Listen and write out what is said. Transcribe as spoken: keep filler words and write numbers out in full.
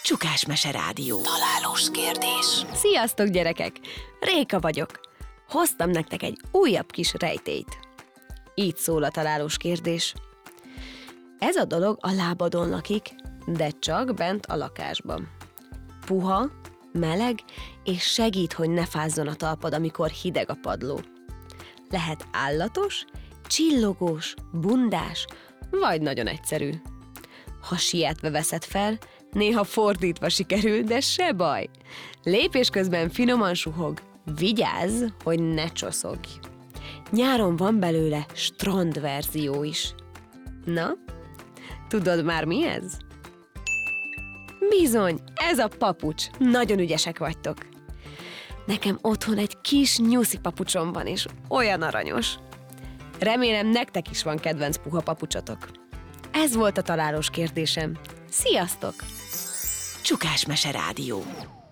Csukás Mese Rádió. Találós kérdés. Sziasztok, gyerekek! Réka vagyok. Hoztam nektek egy újabb kis rejtélyt. Így szól a találós kérdés. Ez a dolog a lábadon lakik, de csak bent a lakásban. Puha, meleg, és segít, hogy ne fázzon a talpad, amikor hideg a padló. Lehet állatos, csillogós, bundás, vagy nagyon egyszerű. Ha sietve veszed fel, néha fordítva sikerül, de se baj. Lépés közben finoman suhog. Vigyázz, hogy ne csoszogj. Nyáron van belőle strand verzió is. Na, tudod már mi ez? Bizony, ez a papucs. Nagyon ügyesek vagytok. Nekem otthon egy kis nyuszi papucsom van, és olyan aranyos. Remélem, nektek is van kedvenc puha papucsotok. Ez volt a találós kérdésem. Sziasztok! Csukás Mese Rádió.